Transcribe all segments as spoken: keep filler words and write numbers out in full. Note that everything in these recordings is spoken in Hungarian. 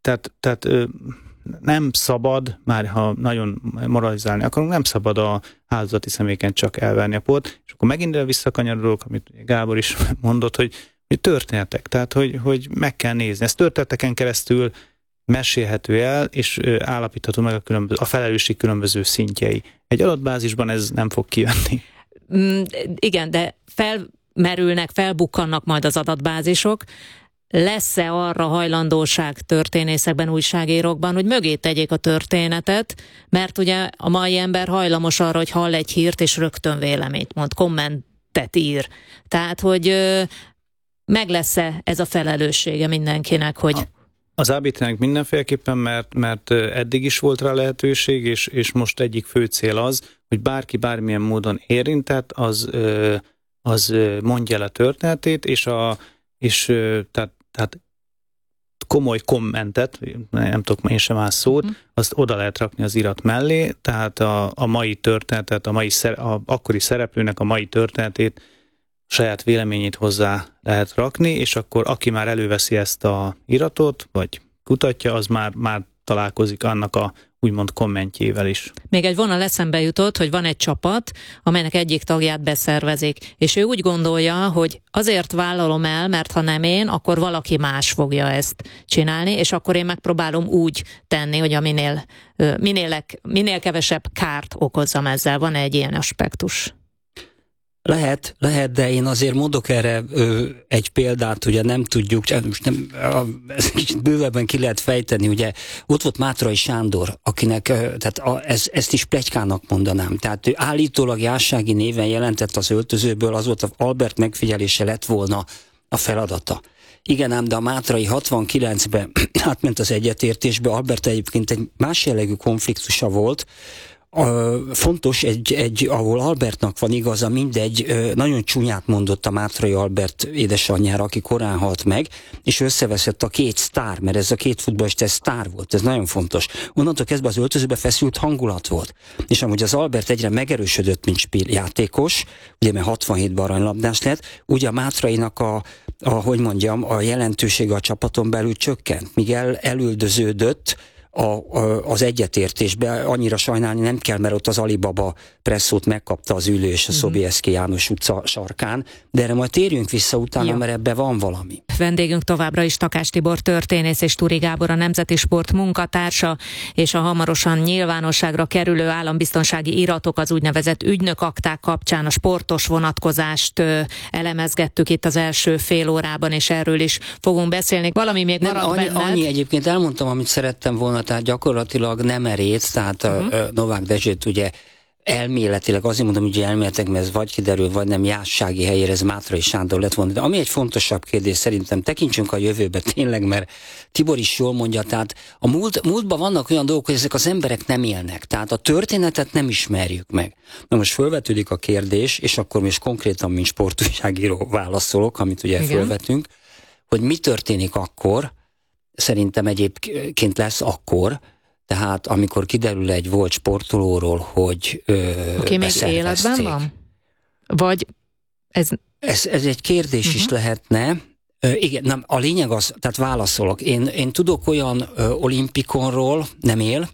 Tehát, tehát nem szabad, már ha nagyon moralizálni akarunk, nem szabad a áldozati személyeken csak elverni a port, és akkor megint visszakanyarodok, amit Gábor is mondott, hogy, hogy történetek, tehát hogy, hogy meg kell nézni. Ez történeteken keresztül mesélhető el, és állapítható meg a, különböző, a felelősség különböző szintjei. Egy adatbázisban ez nem fog kijönni. Mm, igen, de felmerülnek, felbukkannak majd az adatbázisok. Lesz-e arra hajlandóság történészekben, újságírókban, hogy mögé tegyék a történetet, mert ugye a mai ember hajlamos arra, hogy hall egy hírt, és rögtön véleményt mond, kommentet ír. Tehát, hogy ö, meg lesz-e ez a felelőssége mindenkinek, hogy... Az á bé té-nek mindenféleképpen, mert, mert eddig is volt rá lehetőség, és, és most egyik fő cél az, hogy bárki bármilyen módon érintett, az, az mondja el a történetét, és, a, és tehát, tehát komoly kommentet, nem tudok én sem más szót, mm. azt oda lehet rakni az irat mellé, tehát a, a mai történetet, a mai szer, a akkori szereplőnek a mai történetét, saját véleményét hozzá lehet rakni, és akkor aki már előveszi ezt a iratot, vagy kutatja, az már, már találkozik annak a úgymond kommentjével is. Még egy vonal eszembe jutott, hogy van egy csapat, amelynek egyik tagját beszervezik, és ő úgy gondolja, hogy azért vállalom el, mert ha nem én, akkor valaki más fogja ezt csinálni, és akkor én megpróbálom úgy tenni, hogy a minél, minél, minél kevesebb kárt okozzam ezzel. Van egy ilyen aspektus? Lehet, lehet, de én azért mondok erre ö, egy példát, ugye nem tudjuk, most nem, a, ezt kicsit bővebben ki lehet fejteni, ugye ott volt Mátrai Sándor, akinek, ö, tehát a, ez, ezt is pletykának mondanám, tehát ő állítólag jársági néven jelentett az öltözőből, az volt, az Albert megfigyelése lett volna a feladata. Igen ám, de a Mátrai hatvankilencben átment az egyetértésbe, Albert egyébként egy más jellegű konfliktusa volt. Uh, fontos, egy, egy, ahol Albertnak van igaza, mindegy, uh, nagyon csúnyát mondott a Mátrai Albert édesanyjára, aki korán halt meg, és összeveszett a két sztár, mert ez a két futballista, ez sztár volt, ez nagyon fontos. Onnantól kezdve az öltözőbe feszült hangulat volt. És amúgy az Albert egyre megerősödött, mint spíl játékos, ugye mert hatvanhétben aranylabdás lett, ugye a Mátrainak a, a, hogy mondjam, a jelentősége a csapaton belül csökkent, míg el, elüldöződött, A, a, az egyetértésbe, annyira sajnálni nem kell, mert ott az Alibaba presszót megkapta az ülő és a mm-hmm. Sobieski János utca sarkán, de erre majd térjünk vissza utána, ja. mert ebbe van valami. Vendégünk továbbra is Takács Tibor történész és Turi Gábor a Nemzeti Sport munkatársa, és a hamarosan nyilvánosságra kerülő állambiztonsági iratok, az úgynevezett ügynökakták kapcsán a sportos vonatkozást ö, elemezgettük itt az első fél órában, és erről is fogunk beszélni. Valami még nem, marad annyi, benned? annyi egyébként elmondtam, amit szerettem volna, tehát gyakorlatilag nem erész, tehát uh-huh. a, a Novák Dezsőt ugye elméletileg, azért mondom, hogy elméletek, mert ez vagy kiderül, vagy nem jássági helyére, ez Mátrai Sándor lett volna. De ami egy fontosabb kérdés szerintem, tekintsünk a jövőbe tényleg, mert Tibor is jól mondja, tehát a múlt, múltban vannak olyan dolgok, hogy ezek az emberek nem élnek, tehát a történetet nem ismerjük meg. Na most fölvetődik a kérdés, és akkor most konkrétan, mint sportújságíró válaszolok, amit ugye Igen. fölvetünk, hogy mi történik akkor, szerintem egyébként lesz akkor, tehát amikor kiderül egy volt sportolóról, hogy Aki még életben van? Vagy ez... Ez, ez egy kérdés uh-huh. is lehetne. Ö, igen, nem, a lényeg az, tehát válaszolok. Én, én tudok olyan ö, olimpikonról, nem él,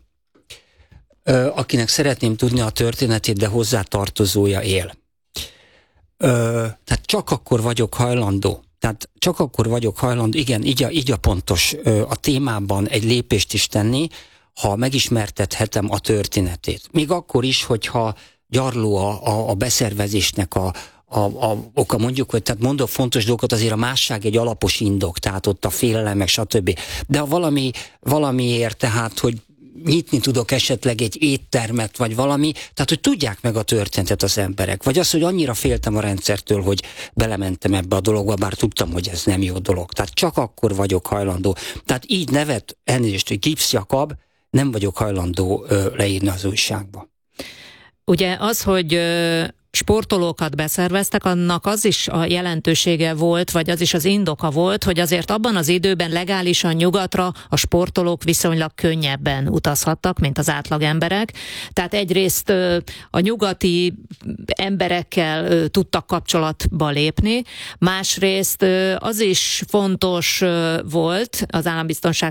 ö, akinek szeretném tudni a történetét, de hozzátartozója él. Ö, tehát csak akkor vagyok hajlandó, Tehát csak akkor vagyok hajlandó, igen, így a, így a pontos a témában egy lépést is tenni, ha megismertethetem a történetét. Még akkor is, hogyha gyarló a, a, a beszervezésnek a, a, a oka, mondjuk, hogy tehát mondok fontos dolgokat, azért a másság egy alapos indok, tehát ott a félelem, meg stb. De ha valami, valamiért, tehát, hogy nyitni tudok esetleg egy éttermet, vagy valami, tehát, hogy tudják meg a történetet az emberek. Vagy az, hogy annyira féltem a rendszertől, hogy belementem ebbe a dologba, bár tudtam, hogy ez nem jó dolog. Tehát csak akkor vagyok hajlandó. Tehát így nevet, elnézést, hogy Gipsz Jakab, nem vagyok hajlandó ö, leírni az újságba. Ugye az, hogy ö, sportolókat beszerveztek, annak az is a jelentősége volt, vagy az is az indoka volt, hogy azért abban az időben legálisan nyugatra a sportolók viszonylag könnyebben utazhattak, mint az átlag emberek. Tehát egyrészt ö, a nyugati emberekkel ö, tudtak kapcsolatba lépni, másrészt ö, az is fontos ö, volt az állambiztonság